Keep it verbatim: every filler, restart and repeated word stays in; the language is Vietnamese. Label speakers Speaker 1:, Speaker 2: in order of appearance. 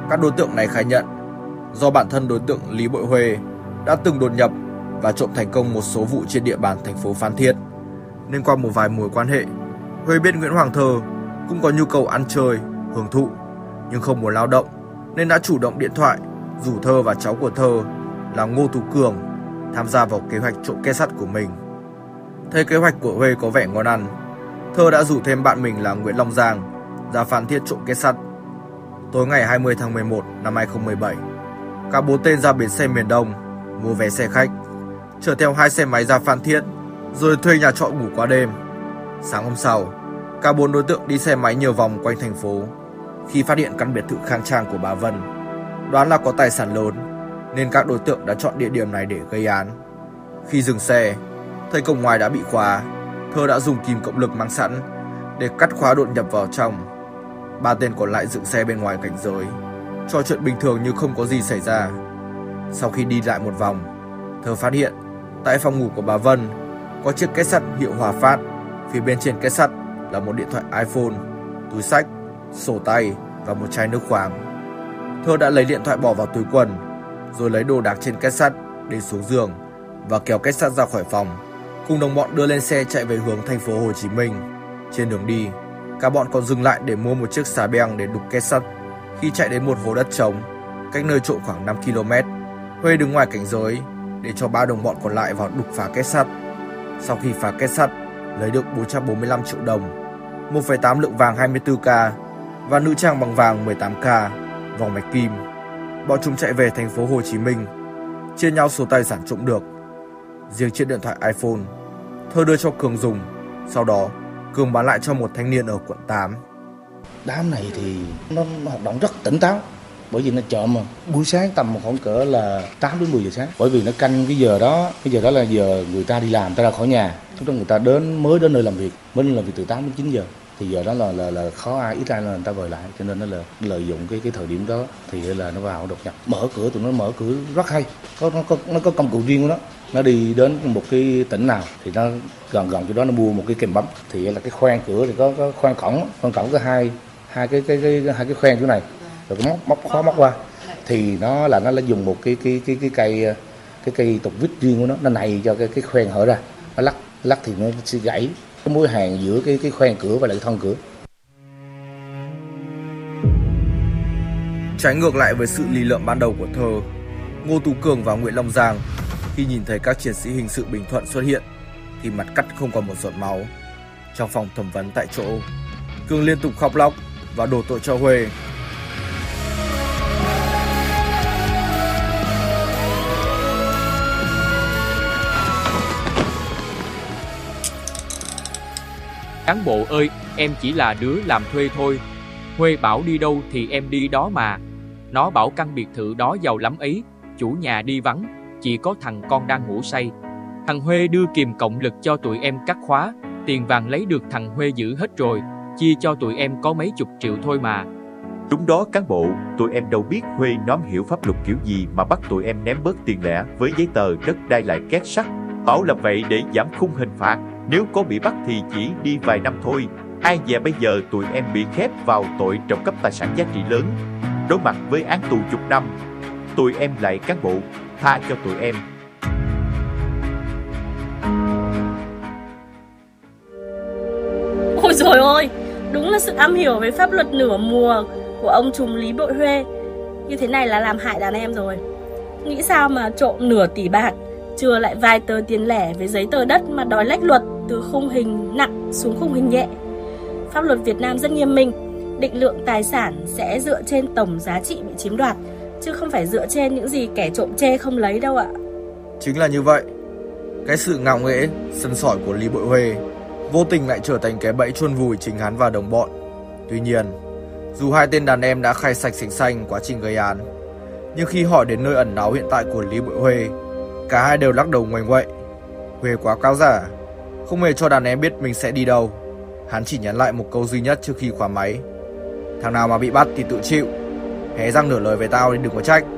Speaker 1: Các đối tượng này khai nhận do bản thân đối tượng Lý Bội Huê đã từng đột nhập và trộm thành công một số vụ trên địa bàn thành phố Phan Thiết, nên qua một vài mối quan hệ, Huê biết Nguyễn Hoàng Thơ cũng có nhu cầu ăn chơi, hưởng thụ nhưng không muốn lao động, nên đã chủ động điện thoại rủ Thơ và cháu của Thơ là Ngô Tú Cường tham gia vào kế hoạch trộm két sắt của mình. Thấy kế hoạch của Huê có vẻ ngon ăn, Thơ đã rủ thêm bạn mình là Nguyễn Long Giang ra Phan Thiết trộm két sắt. Tối ngày hai mươi tháng mười một năm hai nghìn không trăm mười bảy, cả bốn tên ra bến xe miền Đông mua vé xe khách, chở theo hai xe máy ra Phan Thiết rồi thuê nhà trọ ngủ qua đêm. Sáng hôm sau, cả bốn đối tượng đi xe máy nhiều vòng quanh thành phố. Khi phát hiện căn biệt thự khang trang của bà Vân, đoán là có tài sản lớn, nên các đối tượng đã chọn địa điểm này để gây án. Khi dừng xe, thấy cổng ngoài đã bị khóa, Thơ đã dùng kìm cộng lực mang sẵn để cắt khóa đột nhập vào trong. Ba tên còn lại dựng xe bên ngoài cảnh giới, trò chuyện bình thường như không có gì xảy ra. Sau khi đi lại một vòng, Thơ phát hiện tại phòng ngủ của bà Vân có chiếc két sắt hiệu Hòa Phát. Phía bên trên két sắt là một điện thoại iPhone, túi xách, sổ tay và một chai nước khoáng. Thơ đã lấy điện thoại bỏ vào túi quần, rồi lấy đồ đạc trên két sắt để xuống giường và kéo két sắt ra khỏi phòng, cùng đồng bọn đưa lên xe chạy về hướng thành phố Hồ Chí Minh. Trên đường đi, cả bọn còn dừng lại để mua một chiếc xà beng để đục két sắt. Khi chạy đến một hố đất trống cách nơi trộm khoảng năm ki lô mét, Huê đứng ngoài cảnh giới để cho ba đồng bọn còn lại vào đục phá két sắt. Sau khi phá két sắt, lấy được bốn trăm bốn mươi lăm triệu đồng, một phẩy tám lượng vàng hai mươi tư ca và nữ trang bằng vàng mười tám ca, vòng mạch kim. Bọn chúng chạy về thành phố Hồ Chí Minh, chia nhau số tài sản trộm được. Riêng chiếc điện thoại iPhone, Thơ đưa cho Cường dùng, sau đó Cường bán lại cho một thanh niên ở quận tám.
Speaker 2: Đám này thì nó hoạt động rất tỉnh táo, bởi vì nó trộm mà buổi sáng tầm khoảng cỡ là tám đến mười giờ sáng, bởi vì nó canh cái giờ đó, cái giờ đó là giờ người ta đi làm, ta ra khỏi nhà, lúc đó người ta đến mới đến nơi làm việc, mới đến làm việc từ tám đến chín giờ, thì giờ đó là là, là khó ai, ít ai là người ta vời lại, cho nên nó là lợi dụng cái cái thời điểm đó thì là nó vào đột nhập, mở cửa, tụi nó mở cửa rất hay, có nó có nó có công cụ riêng của nó. Nó đi đến một cái tỉnh nào thì nó gần gần chỗ đó nó mua một cái kềm bấm, thì là cái khoang cửa thì có, có khoang cổng, khoang cổng có hai hai cái cái cái hai cái khoang chỗ này, rồi cái móc móc khó móc qua, thì nó là nó là dùng một cái cái cái cái cây cái cây tục vít riêng của nó, nó này cho cái cái khoang hở ra, nó lắc lắc thì nó sẽ gãy cái mối hàn giữa cái cái khoang cửa và lại thân cửa.
Speaker 1: Trái ngược lại với sự lì lợm ban đầu của Thơ, Ngô Tú Cường và Nguyễn Long Giang khi nhìn thấy các chiến sĩ hình sự Bình Thuận xuất hiện thì mặt cắt không còn một giọt máu. Trong phòng thẩm vấn tại chỗ, Cường liên tục khóc lóc và đổ tội cho Huê.
Speaker 3: Cán bộ ơi, em chỉ là đứa làm thuê thôi. Huê bảo đi đâu thì em đi đó mà. Nó bảo căn biệt thự đó giàu lắm ấy, chủ nhà đi vắng, chỉ có thằng con đang ngủ say. Thằng Huê đưa kìm cộng lực cho tụi em cắt khóa, tiền vàng lấy được thằng Huê giữ hết rồi, chia cho tụi em có mấy chục triệu thôi mà.
Speaker 4: Đúng đó cán bộ, tụi em đâu biết Huê nóm hiểu pháp luật kiểu gì mà bắt tụi em ném bớt tiền lẻ với giấy tờ đất đai lại két sắt. Bảo làm vậy để giảm khung hình phạt, nếu có bị bắt thì chỉ đi vài năm thôi. Ai dè bây giờ tụi em bị khép vào tội trộm cắp tài sản giá trị lớn, đối mặt với án tù chục năm. Tụi em lại cán bộ, tha cho tụi em.
Speaker 5: Ôi dồi ôi, đúng là sự am hiểu về pháp luật nửa mùa của ông trùm Lý Bội Huê. Như thế này là làm hại đàn em rồi. Nghĩ sao mà trộm nửa tỷ bạc, chừa lại vài tờ tiền lẻ với giấy tờ đất mà đòi lách luật từ khung hình nặng xuống khung hình nhẹ. Pháp luật Việt Nam rất nghiêm minh, định lượng tài sản sẽ dựa trên tổng giá trị bị chiếm đoạt, chứ không phải dựa trên những gì kẻ trộm chê không lấy đâu ạ.
Speaker 1: Chính là như vậy, cái sự ngạo nghễ, sân sỏi của Lý Bội Huê vô tình lại trở thành cái bẫy chôn vùi chính hắn và đồng bọn. Tuy nhiên, dù hai tên đàn em đã khai sạch sành xanh quá trình gây án, nhưng khi hỏi đến nơi ẩn náu hiện tại của Lý Bội Huê, cả hai đều lắc đầu ngoảnh ngoậy. Huê quá cáo giả, không hề cho đàn em biết mình sẽ đi đâu. Hắn chỉ nhắn lại một câu duy nhất trước khi khóa máy: thằng nào mà bị bắt thì tự chịu, hé răng nửa lời với tao thì đừng có trách.